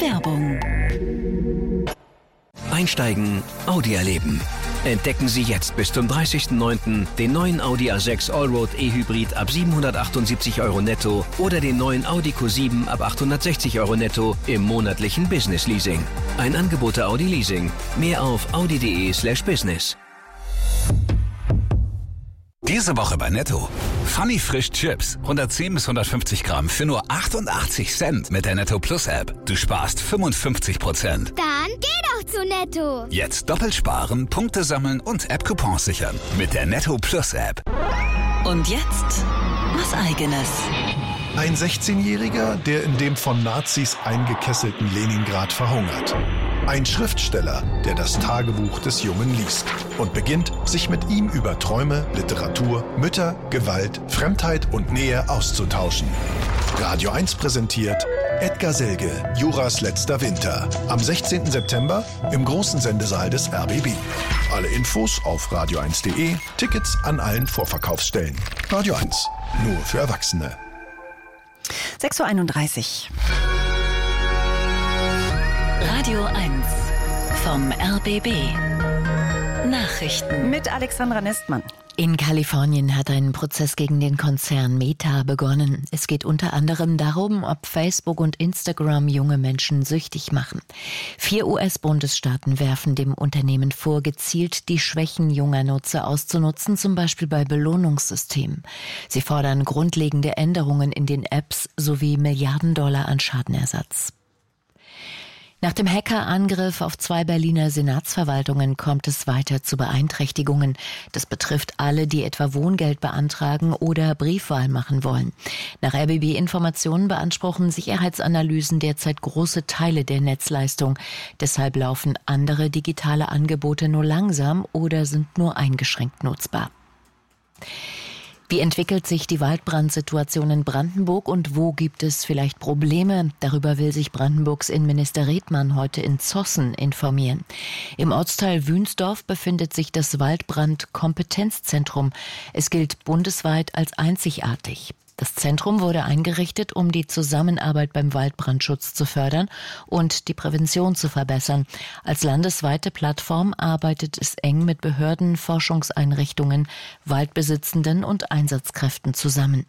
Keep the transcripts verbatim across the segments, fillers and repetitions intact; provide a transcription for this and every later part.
Werbung. Einsteigen, Audi erleben. Entdecken Sie jetzt bis zum dreißigsten neunten den neuen Audi A sechs Allroad E-Hybrid ab siebenhundertachtundsiebzig Euro netto oder den neuen Audi Q sieben ab achthundertsechzig Euro netto im monatlichen Business Leasing. Ein Angebot der Audi Leasing. Mehr auf audi.de slash business. Diese Woche bei Netto. Funny Frisch Chips. hundertzehn bis hundertfünfzig Gramm für nur achtundachtzig Cent mit der Netto Plus App. Du sparst fünfundfünfzig Prozent. Dann geh doch zu Netto. Jetzt doppelt sparen, Punkte sammeln und App-Coupons sichern. Mit der Netto Plus App. Und jetzt was Eigenes. Ein sechzehnjähriger, der in dem von Nazis eingekesselten Leningrad verhungert. Ein Schriftsteller, der das Tagebuch des Jungen liest und beginnt, sich mit ihm über Träume, Literatur, Mütter, Gewalt, Fremdheit und Nähe auszutauschen. Radio eins präsentiert Edgar Selge, Juras letzter Winter. Am sechzehnten September im großen Sendesaal des R B B. Alle Infos auf radio eins punkt de, Tickets an allen Vorverkaufsstellen. Radio eins, nur für Erwachsene. sechs Uhr einunddreißig. Radio eins vom R B B. Nachrichten mit Alexandra Nestmann. In Kalifornien hat ein Prozess gegen den Konzern Meta begonnen. Es geht unter anderem darum, ob Facebook und Instagram junge Menschen süchtig machen. Vier U S-Bundesstaaten werfen dem Unternehmen vor, gezielt die Schwächen junger Nutzer auszunutzen, zum Beispiel bei Belohnungssystemen. Sie fordern grundlegende Änderungen in den Apps sowie Milliarden Dollar an Schadenersatz. Nach dem Hackerangriff auf zwei Berliner Senatsverwaltungen kommt es weiter zu Beeinträchtigungen. Das betrifft alle, die etwa Wohngeld beantragen oder Briefwahl machen wollen. Nach R B B-Informationen beanspruchen Sicherheitsanalysen derzeit große Teile der Netzleistung. Deshalb laufen andere digitale Angebote nur langsam oder sind nur eingeschränkt nutzbar. Wie entwickelt sich die Waldbrandsituation in Brandenburg und wo gibt es vielleicht Probleme? Darüber will sich Brandenburgs Innenminister Redmann heute in Zossen informieren. Im Ortsteil Wünsdorf befindet sich das Waldbrand-Kompetenzzentrum. Es gilt bundesweit als einzigartig. Das Zentrum wurde eingerichtet, um die Zusammenarbeit beim Waldbrandschutz zu fördern und die Prävention zu verbessern. Als landesweite Plattform arbeitet es eng mit Behörden, Forschungseinrichtungen, Waldbesitzenden und Einsatzkräften zusammen.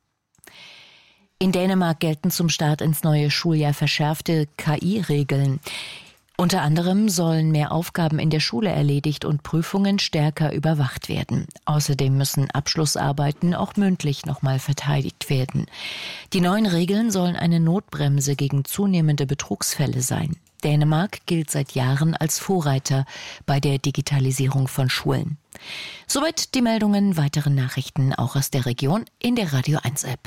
In Dänemark gelten zum Start ins neue Schuljahr verschärfte K I-Regeln. Unter anderem sollen mehr Aufgaben in der Schule erledigt und Prüfungen stärker überwacht werden. Außerdem müssen Abschlussarbeiten auch mündlich nochmal verteidigt werden. Die neuen Regeln sollen eine Notbremse gegen zunehmende Betrugsfälle sein. Dänemark gilt seit Jahren als Vorreiter bei der Digitalisierung von Schulen. Soweit die Meldungen, weitere Nachrichten auch aus der Region in der Radio eins App.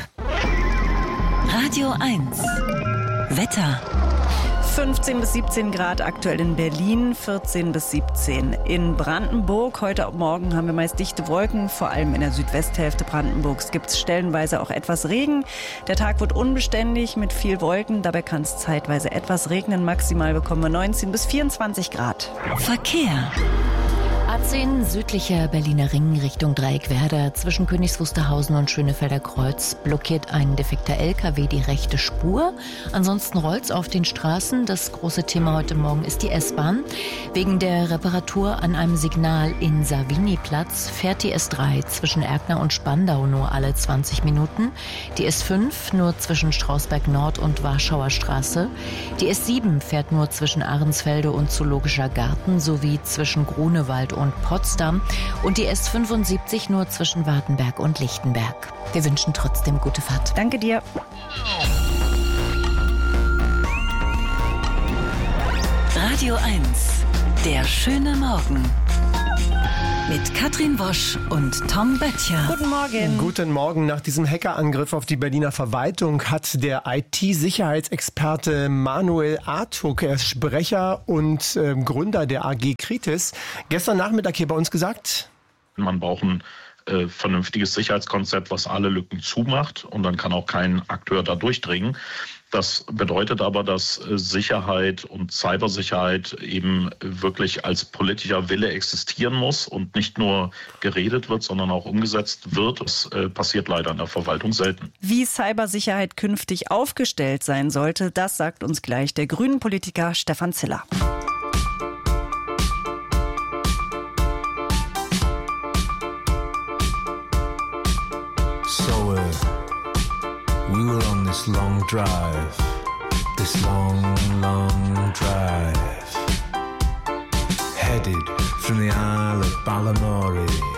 Radio eins Wetter. fünfzehn bis siebzehn Grad aktuell in Berlin, vierzehn bis siebzehn in Brandenburg. Heute Morgen haben wir meist dichte Wolken, vor allem in der Südwesthälfte Brandenburgs gibt es stellenweise auch etwas Regen. Der Tag wird unbeständig mit viel Wolken, dabei kann es zeitweise etwas regnen. Maximal bekommen wir neunzehn bis vierundzwanzig Grad. Verkehr. A zehn südlicher Berliner Ring Richtung Dreieckwerder. Zwischen Königs Wusterhausen und Schönefelder Kreuz blockiert ein defekter L K W die rechte Spur. Ansonsten rollt's auf den Straßen. Das große Thema heute Morgen ist die S-Bahn. Wegen der Reparatur an einem Signal in Savini-Platz fährt die S drei zwischen Erkner und Spandau nur alle zwanzig Minuten. Die S fünf nur zwischen Strausberg Nord und Warschauer Straße. Die S sieben fährt nur zwischen Ahrensfelde und Zoologischer Garten sowie zwischen Grunewald und Potsdam und die S fünfundsiebzig nur zwischen Wartenberg und Lichtenberg. Wir wünschen trotzdem gute Fahrt. Danke dir. Radio eins, der schöne Morgen. Mit Katrin Wosch und Tom Böttcher. Guten Morgen. Guten Morgen. Nach diesem Hackerangriff auf die Berliner Verwaltung hat der I T-Sicherheitsexperte Manuel Artuk, er ist Sprecher und äh, Gründer der A G Kritis, gestern Nachmittag hier bei uns gesagt: Man braucht ein äh, vernünftiges Sicherheitskonzept, was alle Lücken zumacht und dann kann auch kein Akteur da durchdringen. Das bedeutet aber, dass Sicherheit und Cybersicherheit eben wirklich als politischer Wille existieren muss und nicht nur geredet wird, sondern auch umgesetzt wird. Das äh, passiert leider in der Verwaltung selten. Wie Cybersicherheit künftig aufgestellt sein sollte, das sagt uns gleich der Grünen-Politiker Stefan Ziller. So, uh, we were on this long drive, this long, long